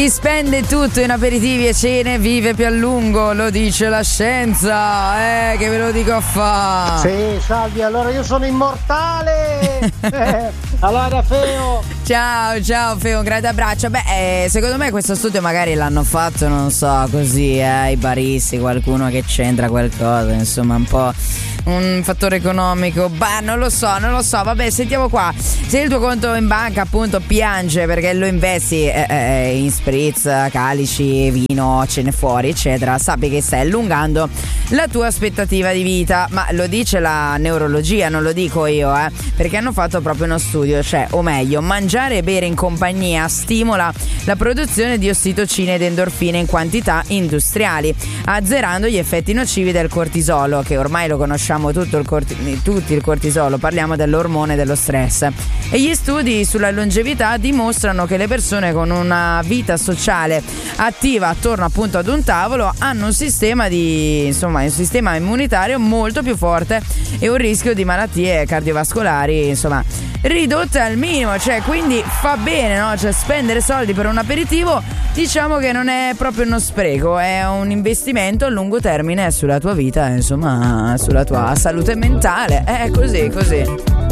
Chi spende tutto in aperitivi e cene vive più a lungo, lo dice la scienza, che ve lo dico a fa. Sì, salvi, allora io sono immortale. Allora Feo. Ciao Feo, un grande abbraccio. Beh, secondo me questo studio magari l'hanno fatto, non so, così, i baristi, qualcuno che c'entra qualcosa, insomma, un po' un fattore economico. Bah, non lo so. Vabbè, sentiamo qua. Se il tuo conto in banca appunto piange perché lo investi in spritz, calici, vino, cene fuori, eccetera, sappi che stai allungando la tua aspettativa di vita. Ma lo dice la neurologia, non lo dico io, perché hanno fatto proprio uno studio, cioè, o meglio, mangiare e bere in compagnia stimola la produzione di ossitocine ed endorfine in quantità industriali, azzerando gli effetti nocivi del cortisolo, che ormai lo conosciamo tutti il cortisolo, parliamo dell'ormone dello stress. E gli studi sulla longevità dimostrano che le persone con una vita sociale attiva attorno appunto ad un tavolo hanno un sistema immunitario molto più forte e un rischio di malattie cardiovascolari, insomma, ridotte al minimo. Cioè, quindi fa bene, no? Cioè, spendere soldi per un aperitivo, diciamo che non è proprio uno spreco, è un investimento a lungo termine sulla tua vita, insomma, sulla tua salute mentale. Così.